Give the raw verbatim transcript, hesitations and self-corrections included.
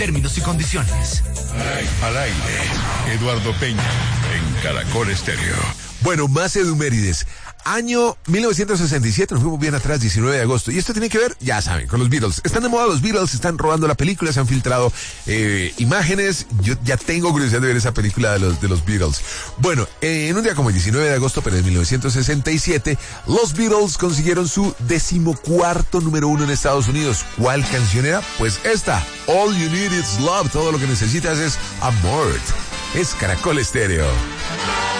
Términos y condiciones. Al aire, Eduardo Peña, en Caracol Estéreo. Bueno, más Edumérides. Año mil novecientos sesenta y siete, nos fuimos bien atrás, diecinueve de agosto. Y esto tiene que ver, ya saben, con los Beatles. Están de moda los Beatles, están rodando la película, se han filtrado eh, imágenes. Yo ya tengo curiosidad de ver esa película de los, de los Beatles. Bueno, eh, en un día como el diecinueve de agosto, pero de mil novecientos sesenta y siete, los Beatles consiguieron su decimocuarto número uno en Estados Unidos. ¿Cuál canción era? Pues esta, All You Need Is Love. Todo lo que necesitas es amor. Es Caracol Estéreo.